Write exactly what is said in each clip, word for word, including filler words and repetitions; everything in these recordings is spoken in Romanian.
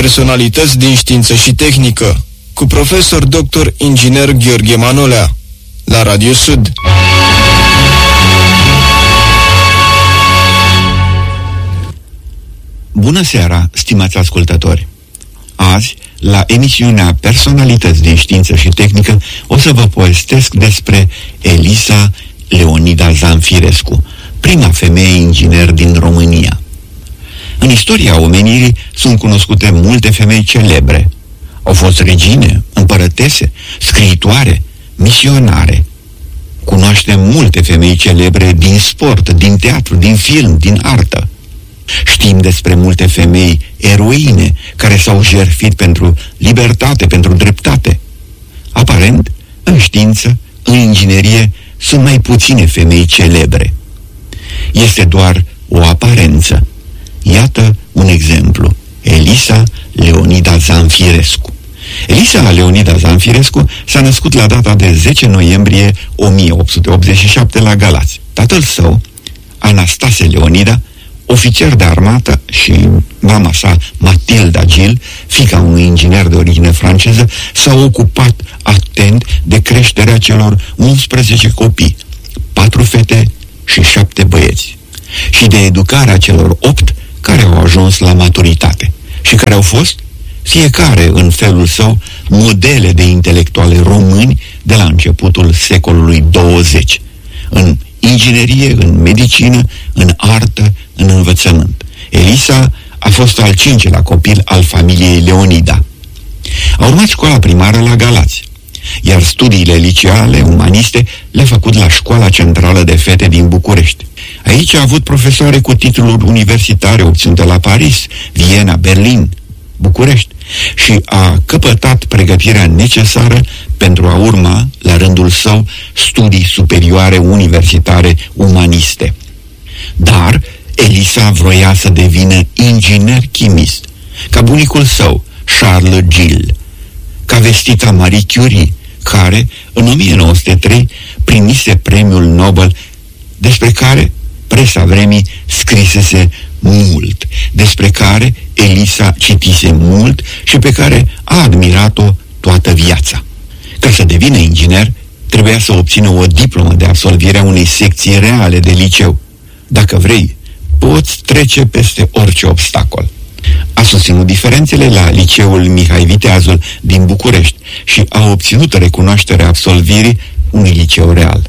Personalități din știință și tehnică, cu profesor doctor inginer Gheorghe Manolea, la Radio Sud. Bună seara, stimați ascultători! Azi, la emisiunea Personalități din știință și tehnică, o să vă povestesc despre Elisa Leonida Zamfirescu, prima femeie inginer din România. În istoria omenirii sunt cunoscute multe femei celebre. Au fost regine, împărătese, scriitoare, misionare. Cunoaștem multe femei celebre din sport, din teatru, din film, din artă. Știm despre multe femei eroine care s-au jertfit pentru libertate, pentru dreptate. Aparent, în știință, în inginerie, sunt mai puține femei celebre. Este doar o aparență. Iată un exemplu. Elisa Leonida Zamfirescu. Elisa Leonida Zamfirescu s-a născut la data de zece noiembrie o mie opt sute optzeci și șapte la Galați. Tatăl său, Anastase Leonida, ofițer de armată, și mama sa, Matilda Gil, fiica unui inginer de origine franceză, s-au ocupat atent de creșterea celor unsprezece copii, patru fete și șapte băieți, și de educarea celor opt care au ajuns la maturitate și care au fost, fiecare în felul său, modele de intelectuale români de la începutul secolului douăzeci, în inginerie, în medicină, în artă, în învățământ. Elisa a fost al cincelea copil al familiei Leonida. A urmat școala primară la Galați, iar studiile liceale umaniste le-a făcut la Școala Centrală de Fete din București. Aici a avut profesoare cu titluri universitare obținute la Paris, Viena, Berlin, București, și a căpătat pregătirea necesară pentru a urma, la rândul său, studii superioare universitare umaniste. Dar Elisa vroia să devină inginer chimist, ca bunicul său, Charles Gil, ca vestita Marie Curie, care, în o mie nouă sute trei, primise premiul Nobel, despre care presa vremii scrisese mult, despre care Elisa citise mult și pe care a admirat-o toată viața. Ca să devină inginer, trebuia să obțină o diplomă de absolvire a unei secții reale de liceu. Dacă vrei, poți trece peste orice obstacol. A susținut diferențele la liceul Mihai Viteazul din București și a obținut recunoașterea absolvirii unui liceu real.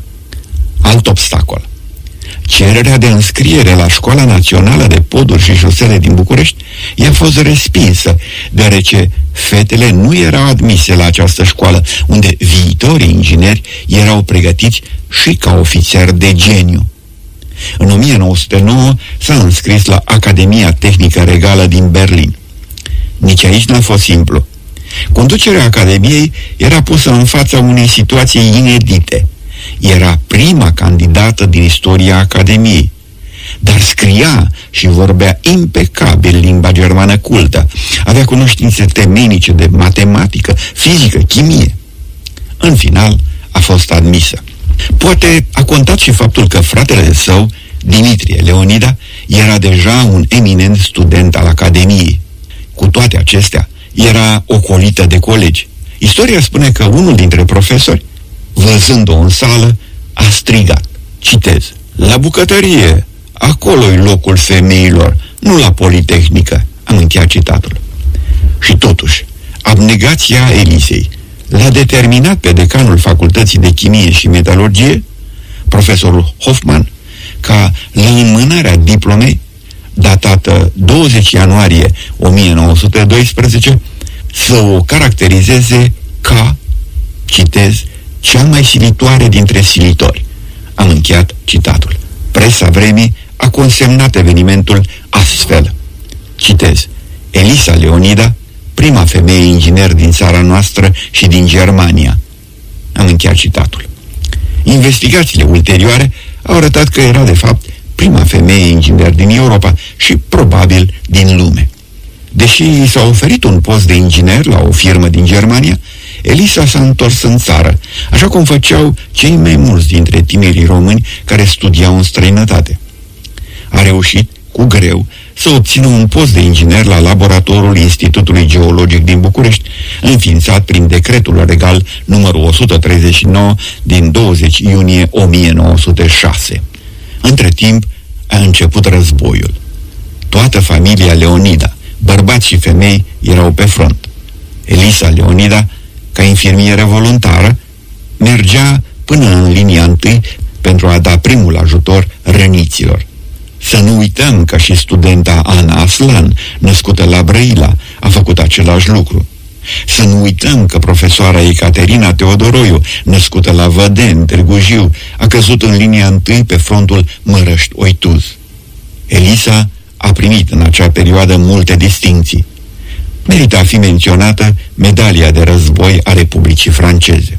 Alt obstacol. Cererea de înscriere la Școala Națională de Poduri și Șosele din București i-a fost respinsă, deoarece fetele nu erau admise la această școală, unde viitorii ingineri erau pregătiți și ca ofițeri de geniu. În o mie nouă sute nouă s-a înscris la Academia Tehnică Regală din Berlin. Nici aici n-a fost simplu. Conducerea Academiei era pusă în fața unei situații inedite. Era prima candidată din istoria Academiei, dar scria și vorbea impecabil limba germană cultă, avea cunoștințe temeinice de matematică, fizică, chimie. În final, a fost admisă. Poate a contat și faptul că fratele său, Dimitrie Leonida, era deja un eminent student al Academiei. Cu toate acestea, era ocolită de colegi. Istoria spune că unul dintre profesori, văzând-o în sală, a strigat, citez, "La bucătărie, acolo-i locul femeilor, nu la Politehnică." Am încheiat citatul. Și totuși, abnegația Elisei l-a determinat pe decanul Facultății de Chimie și Metalurgie, profesorul Hoffman, ca la înmânarea diplomei, datată douăzeci ianuarie o mie nouă sute doisprezece, să o caracterizeze ca, citez, "cea mai silitoare dintre silitori." Am încheiat citatul. Presa vremii a consemnat evenimentul astfel. Citez, "Elisa Leonida, prima femeie inginer din țara noastră și din Germania." Am încheiat citatul. Investigațiile ulterioare au arătat că era de fapt prima femeie inginer din Europa și probabil din lume. Deși i s-a oferit un post de inginer la o firmă din Germania, Elisa s-a întors în țară, așa cum făceau cei mai mulți dintre tinerii români care studiau în străinătate. A reușit, cu greu, să obțină un post de inginer la laboratorul Institutului Geologic din București, înființat prin decretul regal numărul o sută treizeci și nouă din douăzeci iunie o mie nouă sute șase. Între timp a început războiul. Toată familia Leonida, bărbați și femei, erau pe front. Elisa Leonida, ca infirmieră voluntară, mergea până în linia întâi pentru a da primul ajutor răniților. Să nu uităm că și studenta Ana Aslan, născută la Brăila, a făcut același lucru. Să nu uităm că profesoara Ecaterina Teodoroiu, născută la Văden, Târgu Jiu, a căzut în linia întâi pe frontul Mărăști-Oituz. Elisa a primit în acea perioadă multe distincții. Merită a fi menționată medalia de război a Republicii Franceze.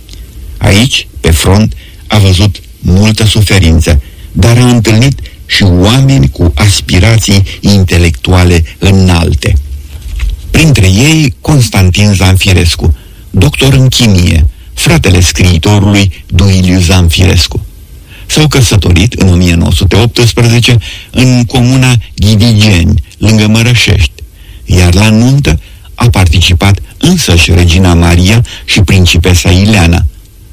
Aici, pe front, a văzut multă suferință, dar a întâlnit și oameni cu aspirații intelectuale înalte. Printre ei, Constantin Zanfirescu, doctor în chimie, fratele scriitorului Duiliu Zanfirescu. S-au căsătorit în o mie nouă sute optsprezece în comuna Ghidigeni, lângă Mărășești, iar la nuntă a participat însăși Regina Maria și principesa Ileana.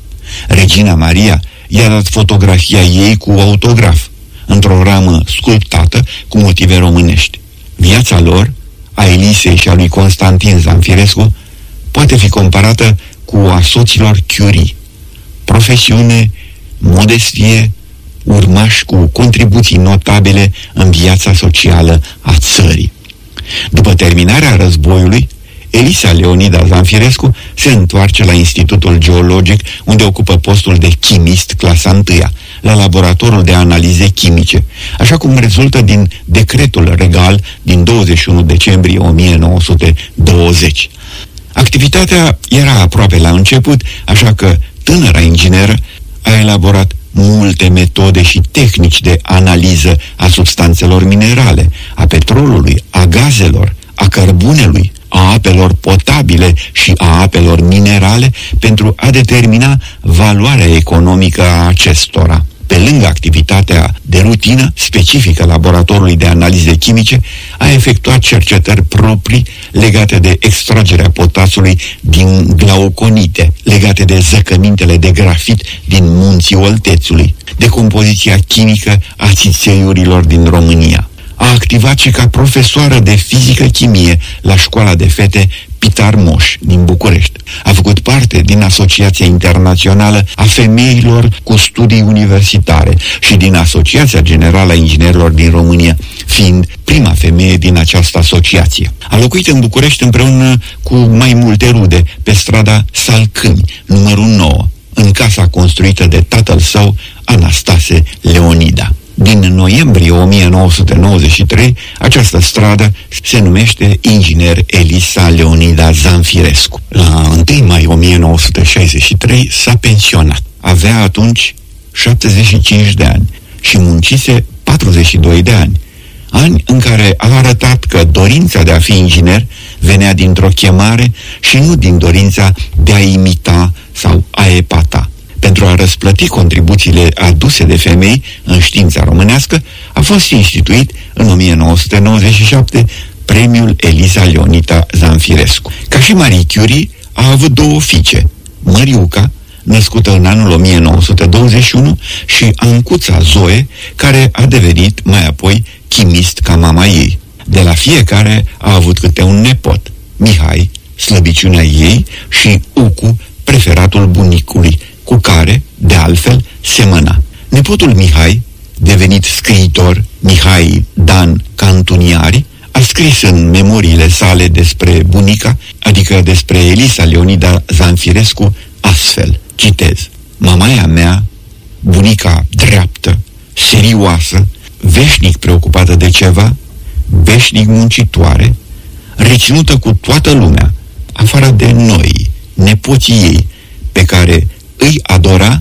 Regina Maria i-a dat fotografia ei cu autograf, într-o ramă sculptată cu motive românești. Viața lor, a Elisei și a lui Constantin Zanfirescu, poate fi comparată cu a soților Curie. Profesiune, modestie, urmași cu contribuții notabile în viața socială a țării. După terminarea războiului, Elisa Leonida Zanfirescu se întoarce la Institutul Geologic, unde ocupă postul de chimist clasa întâia, la laboratorul de analize chimice, așa cum rezultă din decretul regal din douăzeci și unu decembrie o mie nouă sute douăzeci. Activitatea era aproape la început, așa că tânăra ingineră a elaborat multe metode și tehnici de analiză a substanțelor minerale, a petrolului, a gazelor, a cărbunelui, a apelor potabile și a apelor minerale pentru a determina valoarea economică a acestora. Pe lângă activitatea de rutină specifică laboratorului de analize chimice, a efectuat cercetări proprii legate de extragerea potasului din glauconite, legate de zăcămintele de grafit din munții Oltețului, de compoziția chimică a țițeiurilor din România. A activat și ca profesoară de fizică-chimie la școala de fete Pitar Moș din București. A făcut parte din Asociația Internațională a Femeilor cu Studii Universitare și din Asociația Generală a Inginerilor din România, fiind prima femeie din această asociație. A locuit în București împreună cu mai multe rude pe strada Salcâni, numărul nouă, în casa construită de tatăl său, Anastase Leonida. Din noiembrie o mie nouă sute nouăzeci și trei, această stradă se numește Inginer Elisa Leonida Zanfirescu. La întâi mai o mie nouă sute șaizeci și trei s-a pensionat. Avea atunci șaptezeci și cinci de ani și muncise patruzeci și doi de ani. Ani în care a arătat că dorința de a fi inginer venea dintr-o chemare și nu din dorința de a imita sau a epata. Pentru a răsplăti contribuțiile aduse de femei în știința românească, a fost instituit în o mie nouă sute nouăzeci și șapte premiul Elisa Leonida Zanfirescu. Ca și Marie Curie, a avut două fiice, Măriuca, născută în anul o mie nouă sute douăzeci și unu, și Ancuța Zoe, care a devenit mai apoi chimist ca mama ei. De la fiecare a avut câte un nepot, Mihai, slăbiciunea ei, și Ucu, preferatul bunicului, cu care, de altfel, semăna. Nepotul Mihai, devenit scriitor, Mihai Dan Cantuniari, a scris în memoriile sale despre bunica, adică despre Elisa Leonida Zanfirescu, astfel, citez: mamaia mea, bunica dreaptă, serioasă, veșnic preocupată de ceva, veșnic muncitoare, reținută cu toată lumea, afară de noi, nepoții ei, pe care îi adora,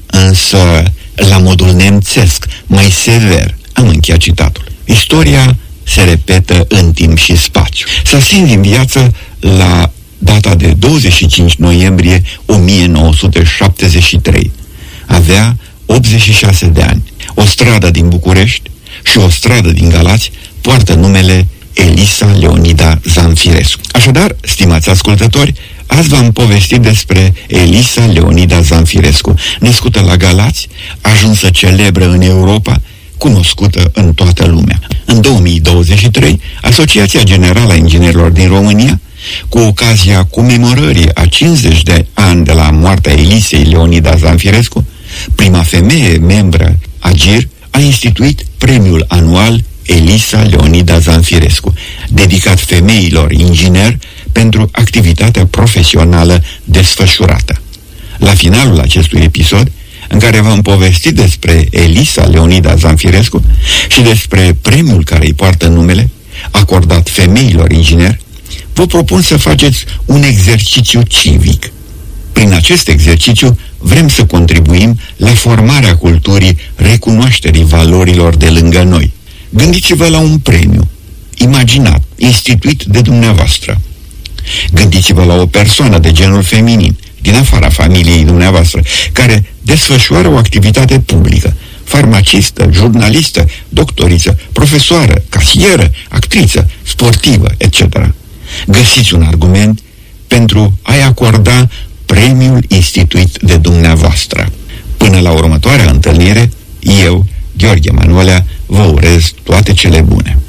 însă la modul nemțesc, mai sever. Am încheiat citatul. Istoria se repetă în timp și spațiu. S-a stins din viață la data de douăzeci și cinci noiembrie o mie nouă sute șaptezeci și trei. Avea optzeci și șase de ani. O stradă din București și o stradă din Galați poartă numele Elisa Leonida Zamfirescu. Așadar, stimați ascultători, azi v-am povestit despre Elisa Leonida Zamfirescu, născută la Galați, ajunsă celebră în Europa, cunoscută în toată lumea. În două mii douăzeci și trei, Asociația Generală a Inginerilor din România, cu ocazia comemorării a cincizeci de ani de la moartea Elisei Leonida Zamfirescu, prima femeie membră a G I R, a instituit premiul anual Elisa Leonida Zamfirescu, dedicat femeilor ingineri pentru activitatea profesională desfășurată. La finalul acestui episod, în care v-am povestit despre Elisa Leonida Zamfirescu și despre premiul care îi poartă numele, acordat femeilor ingineri, vă propun să faceți un exercițiu civic. Prin acest exercițiu vrem să contribuim la formarea culturii recunoașterii valorilor de lângă noi. Gândiți-vă la un premiu imaginat, instituit de dumneavoastră. Gândiți-vă la o persoană de genul feminin, din afara familiei dumneavoastră, care desfășoară o activitate publică, farmacistă, jurnalistă, doctoriță, profesoară, casieră, actriță, sportivă, et cetera. Găsiți un argument pentru a-i acorda premiul instituit de dumneavoastră. Până la următoarea întâlnire, eu, Gheorghe Manolea, vă urez toate cele bune.